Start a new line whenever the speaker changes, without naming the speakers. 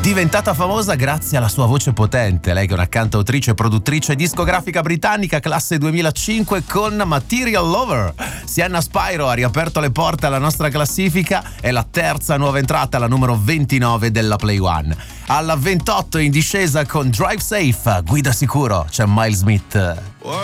Diventata famosa grazie alla sua voce potente, lei che è una cantautrice e produttrice discografica britannica classe 2005 con Material Lover. Sienna Spyro ha riaperto le porte alla nostra classifica, è la terza nuova entrata, la numero 29 della Play One. Alla 28 in discesa con Drive Safe, guida sicuro, c'è Miles Smith.